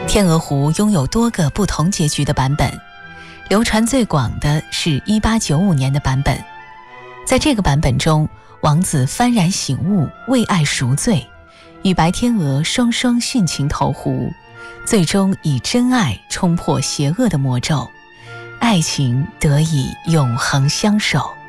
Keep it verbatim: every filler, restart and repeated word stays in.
天鹅湖拥有多个不同结局的版本，流传最广的是一八九五年的版本。在这个版本中，王子幡然醒悟，为爱赎罪，与白天鹅双双殉情投湖，最终以真爱冲破邪恶的魔咒，爱情得以永恒相守。